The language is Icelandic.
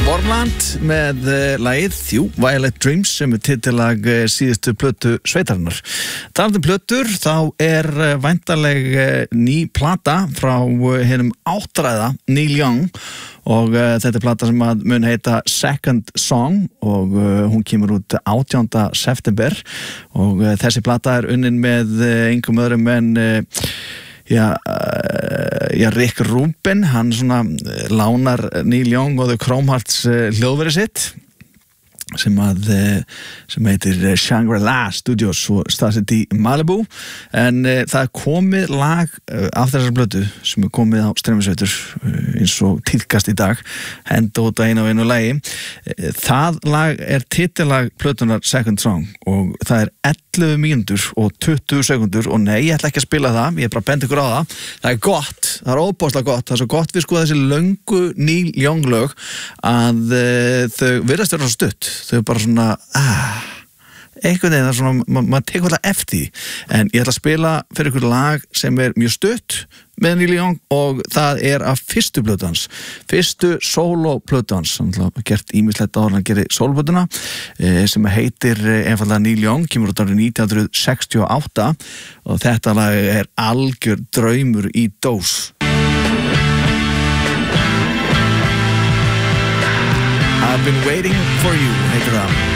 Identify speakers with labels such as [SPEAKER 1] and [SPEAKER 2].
[SPEAKER 1] Warmland með lagið Violet Dreams sem titilag síðustu plötu sveitarinnar. Talandi plötur, þá væntanleg ný plata frá hinum áttræða Neil Young og þetta plata sem að mun heita Second Song og hún kemur út 18. september og þessi plata unnin með engum öðrum en Rick Rubin, hann svona lánar Neil Young og The Chrome Hearts hljóðverið sitt sem heitir Shangri-La Studios og staðsett í Malibu en það komið lag af þessar blötu sem komið á streymisveitur eins og tíðkast í dag henda út að einu lagi það lag titilag plötunar Second Song og það 11 mínútur og 20 sekundur og nei, ég ætla ekki að spila það, ég bara bendi ykkur á það gott, það óbáslega gott, það svo gott við sko þessi löngu Neil Young lög að þau virðast vera svo stutt þau bara svona einhvern veginn, það svona, maður tekur það eftir en ég ætla að spila fyrir ykkur lag sem mjög stutt með Neil Young og það af fyrstu plötu hans, fyrstu sólóplötu hans, hann har gert ýmislegt áður en hann gerir sólóplötuna sem heitir einfaldlega Neil Young, kemur út árið 1968 og þetta lag algjör draumur í dós. I've been waiting for you, heitir það.